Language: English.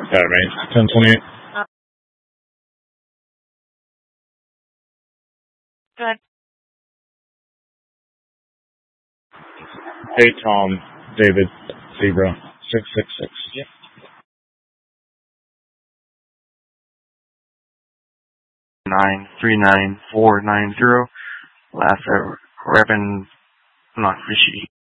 Got it, mate. 1028. Good. Hey, Tom, David, Zebra, 666. Yep. Nine 39490. Last Reverend, not Rishi.